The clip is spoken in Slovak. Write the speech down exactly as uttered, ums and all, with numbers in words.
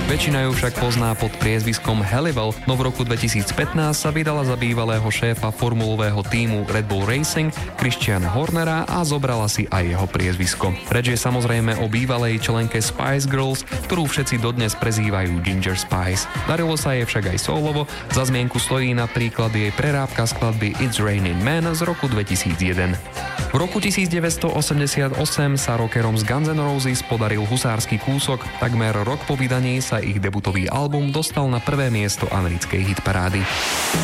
Väčšina ju však pozná pod priezviskom Halliwell, no v roku dvetisícpätnásť sa vydala za bývalého šéfa formulového tímu Red Bull Racing Christiana Hornera a zobrala si aj jeho priezvisko. Reč je samozrejme o bývalej členke Spice Girls, ktorú všetci dodnes prezývajú Ginger Spice. Darilo sa jej však aj solovo, za zmienku stojí napríklad jej prerábka skladby It's Raining Men z roku dvetisícjeden. V roku devätnásťstoosemdesiatosem sa rockerom z Guns N' Roses podaril husársky kúsok, takmer rok po vydaní sa ich debutový album dostal na prvé miesto americkej hitparády.